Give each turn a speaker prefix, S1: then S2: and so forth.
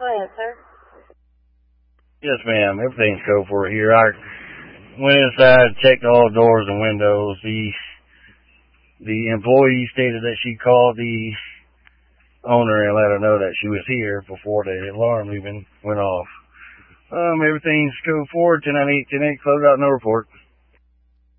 S1: Go ahead, sir.
S2: Yes, ma'am. Everything's go for it here. I went inside, checked all the doors and windows. The employee stated that she called the owner and let her know that she was here before the alarm even went off. Everything's go forward. 1098, 10-8, close out, no report.